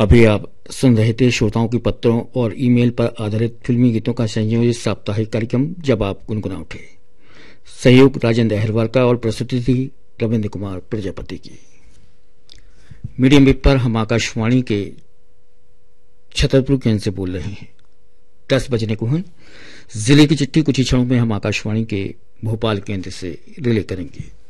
अभी आप सुन रहे थे श्रोताओं की पत्रों और ईमेल पर आधारित फिल्मी गीतों का संयोजित साप्ताहिक कार्यक्रम जब आप गुनगुना उठे। सहयोग राजेंद्र अहरवाल का और प्रस्तुति थी रविंद्र कुमार प्रजापति की। मीडियम वेव पर हम आकाशवाणी के छतरपुर केंद्र से बोल रहे हैं। 10 बजने को हैं। जिले की चिट्ठी कुछ ही क्षणों में हम आकाशवाणी के भोपाल केंद्र से रिले करेंगे।